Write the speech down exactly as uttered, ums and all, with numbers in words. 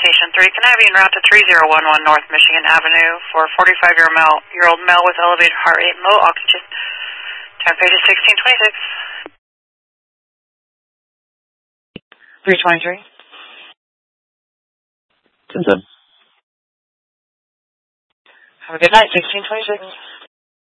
Station three. Can I have you en route to three zero one one North Michigan Avenue for a forty-five-year-old male, year old male with elevated heart rate and low oxygen? Time page is sixteen twenty-six. three twenty-three. ten ten. Have a good night, sixteen twenty-six.